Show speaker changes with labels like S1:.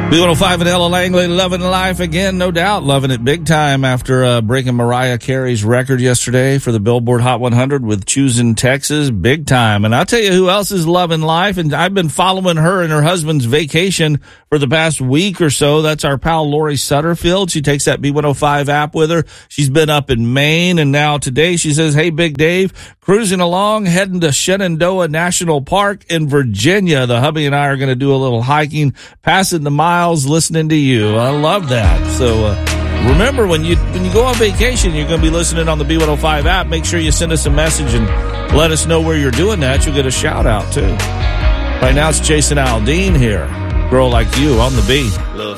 S1: B105 and Ella Langley, loving life again, no doubt. Loving it big time after breaking Mariah Carey's record yesterday for the Billboard Hot 100 with Choosing Texas. Big time. And I'll tell you who else is loving life, and I've been following her and her husband's vacation for the past week or so. That's our pal Lori Sutterfield. She takes that B105 app with her. She's been up in Maine, and now today she says, hey, Big Dave, cruising along, heading to Shenandoah National Park in Virginia. The hubby and I are going to do a little hiking, passing the miles, listening to you. I love that. So remember, when you go on vacation, you're going to be listening on the B105 app. Make sure you send us a message and let us know where you're doing that. You'll get a shout out too. Right now it's Jason Aldean here. Girl Like You on the B.